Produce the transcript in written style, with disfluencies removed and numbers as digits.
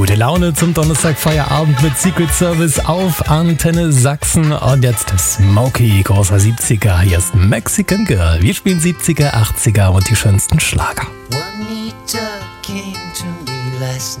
Gute Laune zum Donnerstagfeierabend mit Secret Service auf Antenne Sachsen. Und jetzt Smokey, großer 70er. Hier ist Mexican Girl. Wir spielen 70er, 80er und die schönsten Schlager. Juanita came to me last